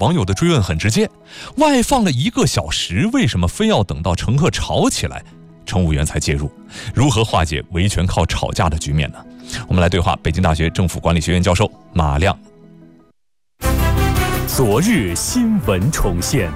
网友的追问很直接，外放了1个小时，为什么非要等到乘客吵起来，乘务员才介入？如何化解维权靠吵架的局面呢？我们来对话北京大学政府管理学院教授马亮。 昨日新闻重现。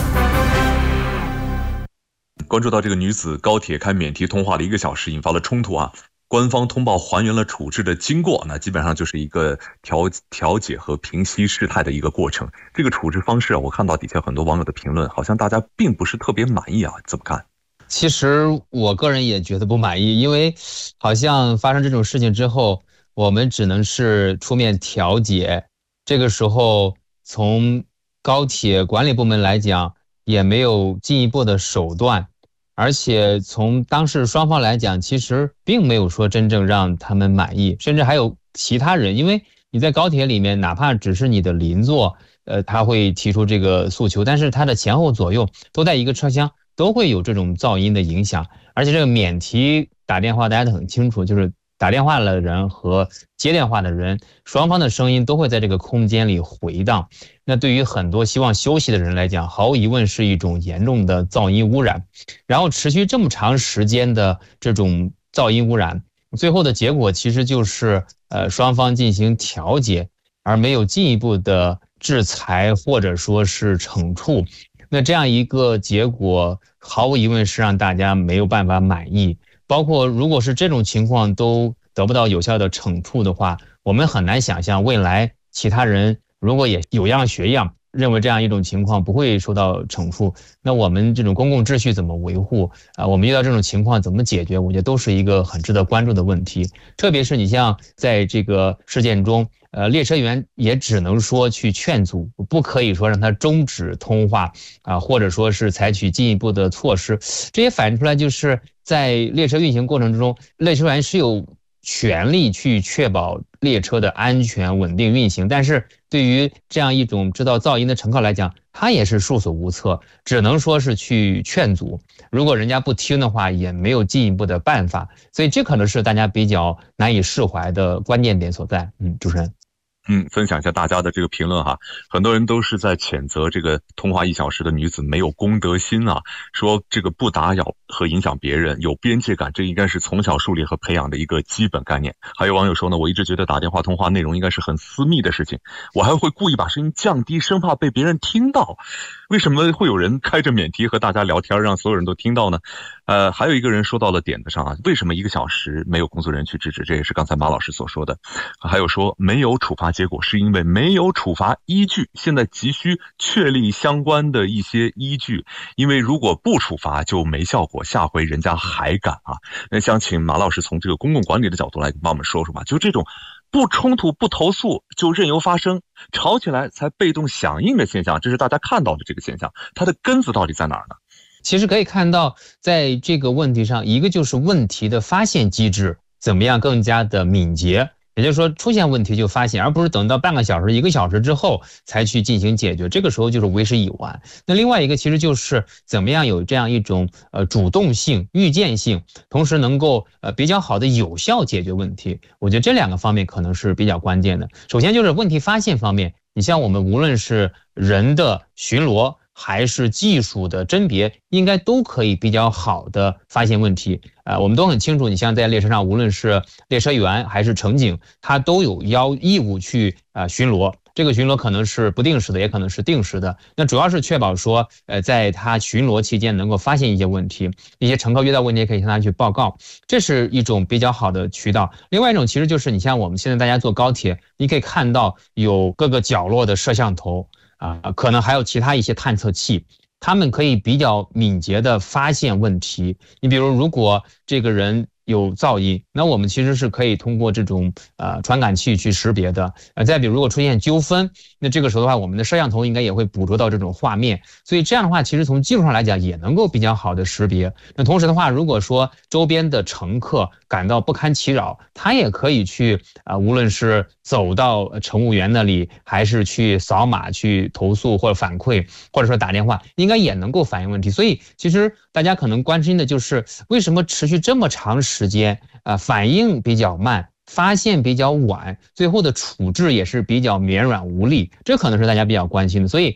关注到这个女子高铁开免提通话的1个小时引发了冲突啊，官方通报还原了处置的经过，那基本上就是一个调解和平息事态的一个过程。这个处置方式啊，我看到底下很多网友的评论，好像大家并不是特别满意啊，怎么看？ 其实我个人也觉得不满意，因为好像发生这种事情之后，我们只能是出面调解，这个时候从高铁管理部门来讲也没有进一步的手段，而且从当事双方来讲，其实并没有说真正让他们满意，甚至还有其他人，因为你在高铁里面，哪怕只是你的邻座，他会提出这个诉求，但是他的前后左右都在一个车厢，都会有这种噪音的影响。而且这个免提打电话大家都很清楚，就是打电话的人和接电话的人，双方的声音都会在这个空间里回荡。那对于很多希望休息的人来讲，毫无疑问是一种严重的噪音污染。然后持续这么长时间的这种噪音污染，最后的结果其实就是双方进行调解，而没有进一步的制裁或者说是惩处。那这样一个结果毫无疑问是让大家没有办法满意。包括如果是这种情况都得不到有效的惩处的话，我们很难想象未来其他人如果也有样学样，认为这样一种情况不会受到惩处，那我们这种公共秩序怎么维护我们遇到这种情况怎么解决，我觉得都是一个很值得关注的问题。特别是你像在这个事件中，列车员也只能说去劝阻，不可以说让他终止通话或者说是采取进一步的措施。这也反映出来就是在列车运行过程之中，列车员是有权利去确保列车的安全稳定运行，但是对于这样一种制造噪音的乘客来讲，他也是束手无策，只能说是去劝阻，如果人家不听的话也没有进一步的办法，所以这可能是大家比较难以释怀的关键点所在。主持人分享一下大家的这个评论哈，很多人都是在谴责这个通话1小时的女子没有公德心啊，说这个不打扰和影响别人，有边界感，这应该是从小树立和培养的一个基本概念。还有网友说呢，我一直觉得打电话通话内容应该是很私密的事情，我还会故意把声音降低，生怕被别人听到。为什么会有人开着免提和大家聊天，让所有人都听到呢？还有一个人说到了点子上啊，为什么1个小时没有工作人员去制止？这也是刚才马老师所说的。还有说没有处罚结果是因为没有处罚依据，现在急需确立相关的一些依据，因为如果不处罚就没效果，下回人家还敢啊。那想请马老师从这个公共管理的角度来帮我们说说吧，就这种不冲突不投诉就任由发生，吵起来才被动响应的现象，这是大家看到的这个现象，它的根子到底在哪儿呢？ 其实可以看到在这个问题上，一个就是问题的发现机制怎么样更加的敏捷，也就是说出现问题就发现，而不是等到半个小时1个小时之后才去进行解决，这个时候就是为时已晚。那另外一个其实就是怎么样有这样一种主动性预见性，同时能够比较好的有效解决问题，我觉得这2个方面可能是比较关键的。首先就是问题发现方面，你像我们无论是人的巡逻还是技术的甄别，应该都可以比较好的发现问题。我们都很清楚，你像在列车上，无论是列车员还是乘警，他都有义务去巡逻。这个巡逻可能是不定时的，也可能是定时的。那主要是确保说，在他巡逻期间能够发现一些问题，一些乘客遇到问题可以向他去报告，这是一种比较好的渠道。另外一种其实就是你像我们现在大家坐高铁，你可以看到有各个角落的摄像头可能还有其他一些探测器，他们可以比较敏捷的发现问题。你比如如果这个人有噪音，那我们其实是可以通过这种传感器去识别的。再比如如果出现纠纷，那这个时候的话，我们的摄像头应该也会捕捉到这种画面。所以这样的话，其实从技术上来讲也能够比较好的识别。那同时的话，如果说周边的乘客感到不堪其扰，他也可以去无论是走到乘务员那里，还是去扫码去投诉或者反馈，或者说打电话，应该也能够反映问题。所以其实大家可能关心的就是为什么持续这么长时间反应比较慢，发现比较晚，最后的处置也是比较绵软无力，这可能是大家比较关心的。所以